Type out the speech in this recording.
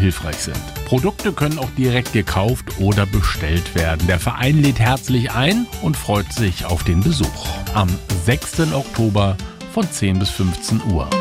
hilfreich sind. Produkte können auch direkt gekauft oder bestellt werden. Der Verein lädt herzlich ein und freut sich auf den Besuch. Am 6. Oktober von 10 bis 15 Uhr.